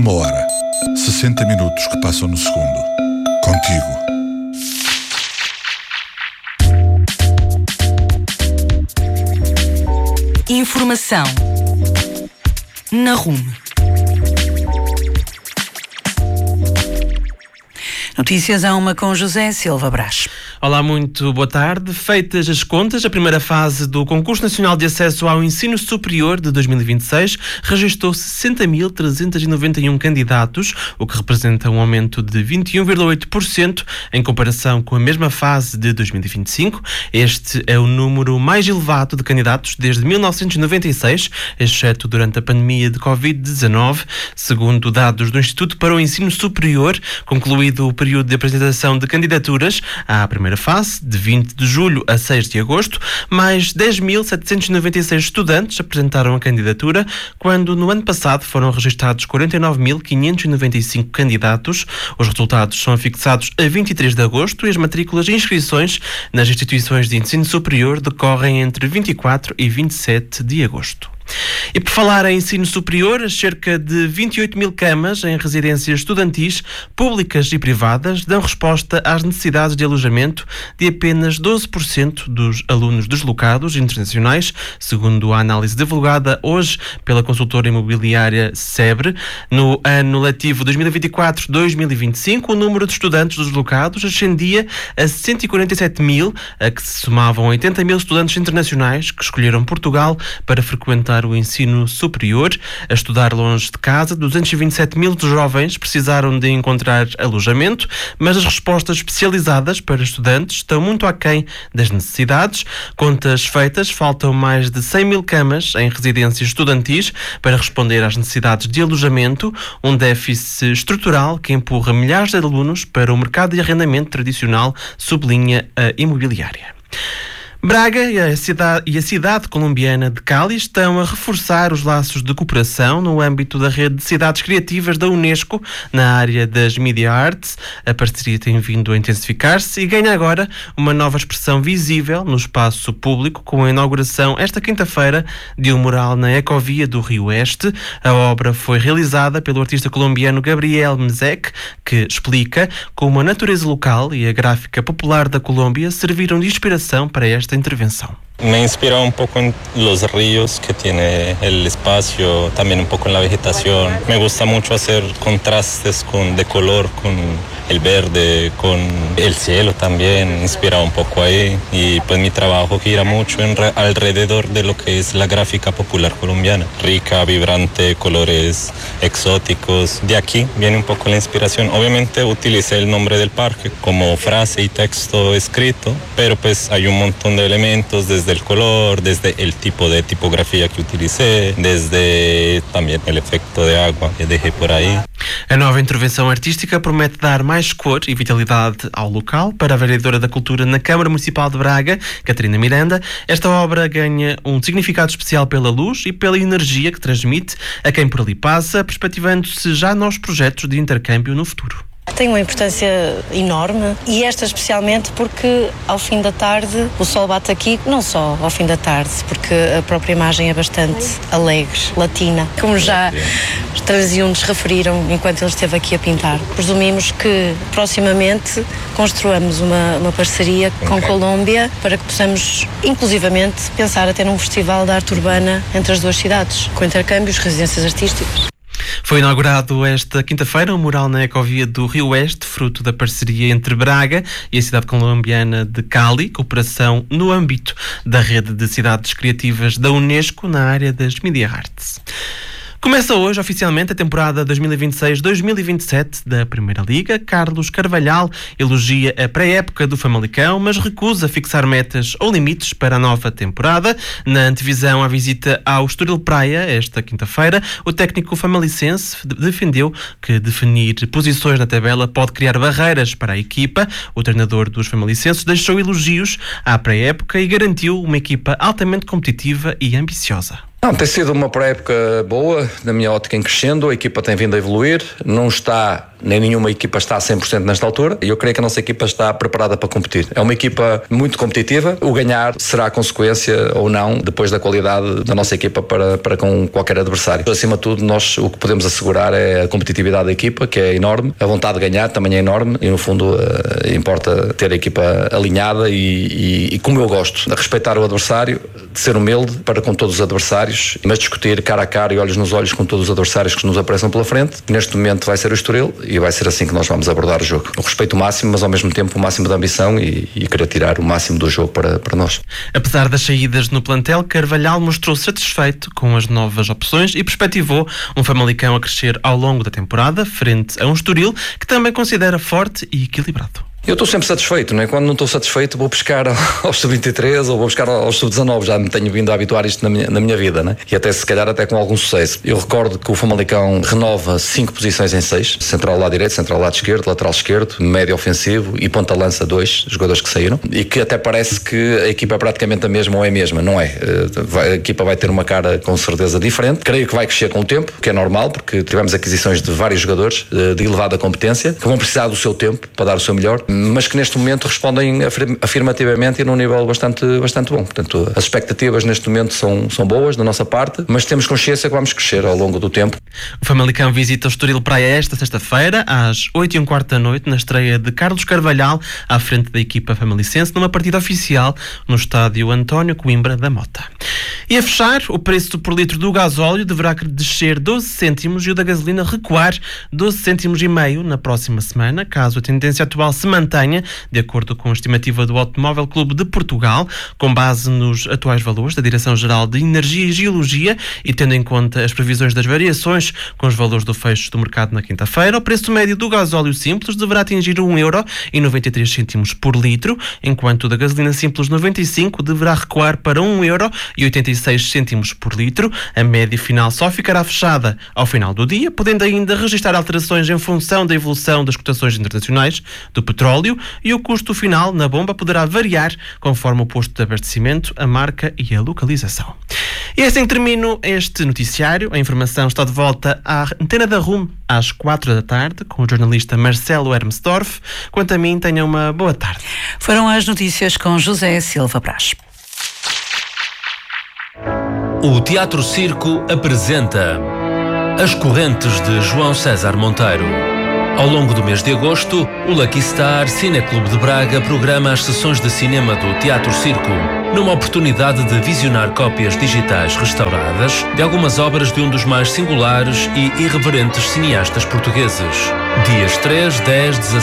Uma hora, 60 minutos que passam no segundo. Contigo. Informação na RUM. Notícias a uma com José Silva Brás. Olá, muito boa tarde. Feitas as contas, a primeira fase do Concurso Nacional de Acesso ao Ensino Superior de 2026 registrou 60.391 candidatos, o que representa um aumento de 21,8% em comparação com a mesma fase de 2025. Este é o número mais elevado de candidatos desde 1996, exceto durante a pandemia de Covid-19, segundo dados do Instituto para o Ensino Superior, concluído o período de apresentação de candidaturas à primeira fase, de 20 de julho a 6 de agosto, mais 10.796 estudantes apresentaram a candidatura, quando no ano passado foram registrados 49.595 candidatos. Os resultados são fixados a 23 de agosto e as matrículas e inscrições nas instituições de ensino superior decorrem entre 24 e 27 de agosto. E por falar em ensino superior, cerca de 28 mil camas em residências estudantis, públicas e privadas, dão resposta às necessidades de alojamento de apenas 12% dos alunos deslocados internacionais, segundo a análise divulgada hoje pela consultora imobiliária SEBRE. No ano letivo 2024-2025, o número de estudantes deslocados ascendia a 147 mil, a que se somavam 80 mil estudantes internacionais que escolheram Portugal para frequentar o ensino superior. A estudar longe de casa, 227 mil jovens precisaram de encontrar alojamento, mas as respostas especializadas para estudantes estão muito aquém das necessidades. Contas feitas, faltam mais de 100 mil camas em residências estudantis para responder às necessidades de alojamento, um déficit estrutural que empurra milhares de alunos para o mercado de arrendamento tradicional, sublinha a imobiliária. Braga e a cidade colombiana de Cali estão a reforçar os laços de cooperação no âmbito da rede de cidades criativas da Unesco na área das Media Arts. A parceria tem vindo a intensificar-se e ganha agora uma nova expressão visível no espaço público com a inauguração esta quinta-feira de um mural na Ecovia do Rio Oeste. A obra foi realizada pelo artista colombiano Gabriel Mezek, que explica como a natureza local e a gráfica popular da Colômbia serviram de inspiração para esta intervención. Me inspira un poco en los ríos que tiene el espacio, también un poco en la vegetación. Me gusta mucho hacer contrastes de color con el verde, con el cielo también, inspira un poco ahí. Y pues mi trabajo gira mucho alrededor de lo que es la gráfica popular colombiana. Rica, vibrante, colores exóticos. De aquí viene un poco la inspiración. Obviamente utilicé el nombre del parque como frase y texto escrito, pero pues hay un montón de elementos desde el color, desde el tipo de tipografía que utilicé, desde también el efecto de agua que dejé por ahí. A nova intervenção artística promete dar mais cor e vitalidade ao local. Para a vereadora da Cultura na Câmara Municipal de Braga, Catarina Miranda, esta obra ganha um significado especial pela luz e pela energia que transmite a quem por ali passa, perspectivando-se já novos projetos de intercâmbio no futuro. Tem uma importância enorme e esta especialmente porque ao fim da tarde o sol bate aqui, não só ao fim da tarde, porque a própria imagem é bastante alegre, latina, como já os transeuntes referiram enquanto ele esteve aqui a pintar. Presumimos que proximamente construamos uma parceria com Colômbia para que possamos inclusivamente pensar até num festival de arte urbana entre as duas cidades, com intercâmbios, residências artísticas. Foi inaugurado esta quinta-feira um mural na Ecovia do Rio Oeste, fruto da parceria entre Braga e a cidade colombiana de Cali, cooperação no âmbito da rede de cidades criativas da Unesco na área das Media Arts. Começa hoje oficialmente a temporada 2026-2027 da Primeira Liga. Carlos Carvalhal elogia a pré-época do Famalicão, mas recusa fixar metas ou limites para a nova temporada. Na antevisão à visita ao Estoril Praia, esta quinta-feira, o técnico famalicense defendeu que definir posições na tabela pode criar barreiras para a equipa. O treinador dos famalicenses deixou elogios à pré-época e garantiu uma equipa altamente competitiva e ambiciosa. Não, tem sido uma pré-época boa, na minha ótica em crescendo, a equipa tem vindo a evoluir, não está Nem nenhuma equipa está a 100% nesta altura e eu creio que a nossa equipa está preparada para competir. É uma equipa muito competitiva. O ganhar será a consequência ou não depois da qualidade da nossa equipa para com qualquer adversário. Acima de tudo, nós o que podemos assegurar é a competitividade da equipa, que é enorme. A vontade de ganhar também é enorme e, no fundo, importa ter a equipa alinhada e como eu gosto, de respeitar o adversário, de ser humilde para com todos os adversários, mas discutir cara a cara e olhos nos olhos com todos os adversários que nos apareçam pela frente. Neste momento vai ser o Estoril e vai ser assim que nós vamos abordar o jogo. O respeito máximo, mas ao mesmo tempo o máximo de ambição e querer tirar o máximo do jogo para nós. Apesar das saídas no plantel, Carvalhal mostrou-se satisfeito com as novas opções e perspectivou um Famalicão a crescer ao longo da temporada, frente a um Estoril que também considera forte e equilibrado. Eu estou sempre satisfeito, não é? Quando não estou satisfeito vou buscar aos sub-23 ou vou buscar aos sub-19, já me tenho vindo a habituar isto na minha vida, né? E até se calhar até com algum sucesso. Eu recordo que o Famalicão renova 5 posições em 6, central lado direito, central lado esquerdo, lateral esquerdo, médio ofensivo e ponta-lança 2, jogadores que saíram, e que até parece que a equipa é praticamente a mesma ou é a mesma, não é? A equipa vai ter uma cara com certeza diferente, creio que vai crescer com o tempo, que é normal, porque tivemos aquisições de vários jogadores de elevada competência, que vão precisar do seu tempo para dar o seu melhor, mas que neste momento respondem afirmativamente e num nível bastante bom. Portanto, as expectativas neste momento são boas da nossa parte, mas temos consciência que vamos crescer ao longo do tempo. O Famalicão visita o Estoril Praia esta sexta-feira, às 20h15 da noite, na estreia de Carlos Carvalhal, à frente da equipa famalicense, numa partida oficial no estádio António Coimbra da Mota. E a fechar, o preço por litro do gasóleo deverá descer 12 cêntimos e o da gasolina recuar 12 cêntimos e meio na próxima semana, caso a tendência atual se mantenha, de acordo com a estimativa do Automóvel Clube de Portugal, com base nos atuais valores da Direção-Geral de Energia e Geologia e tendo em conta as previsões das variações com os valores do fecho do mercado na quinta-feira. O preço médio do gasóleo simples deverá atingir 1,93€ por litro, enquanto o da gasolina simples 95 deverá recuar para 1,86€ por litro. A média final só ficará fechada ao final do dia, podendo ainda registrar alterações em função da evolução das cotações internacionais do petróleo, e o custo final na bomba poderá variar conforme o posto de abastecimento, a marca e a localização. E assim termino este noticiário. A informação está de volta à antena da RUM às 4 da tarde com o jornalista Marcelo Hermsdorf. Quanto a mim, tenham uma boa tarde. Foram as notícias com José Silva Brás. O Teatro Circo apresenta As Correntes de João César Monteiro. Ao longo do mês de agosto, o Lucky Star Cineclube de Braga programa as sessões de cinema do Teatro Circo, numa oportunidade de visionar cópias digitais restauradas de algumas obras de um dos mais singulares e irreverentes cineastas portugueses. Dias 3, 10, 17